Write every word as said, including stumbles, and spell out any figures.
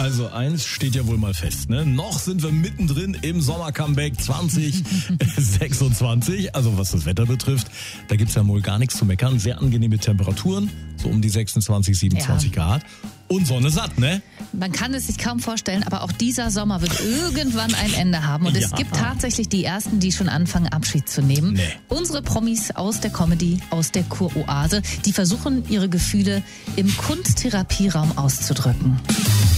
Also eins steht ja wohl mal fest, ne? Noch sind wir mittendrin im Sommer-Comeback zwanzig sechsundzwanzig. Also was das Wetter betrifft, da gibt's ja wohl gar nichts zu meckern. Sehr angenehme Temperaturen, so um die sechsundzwanzig, siebenundzwanzig ja. Grad. Und Sonne satt, ne? Man kann es sich kaum vorstellen, aber auch dieser Sommer wird irgendwann ein Ende haben. Und ja. es gibt tatsächlich die Ersten, die schon anfangen, Abschied zu nehmen. Nee. Unsere Promis aus der Comedy, aus der Kuroase, die versuchen, ihre Gefühle im Kunsttherapieraum auszudrücken.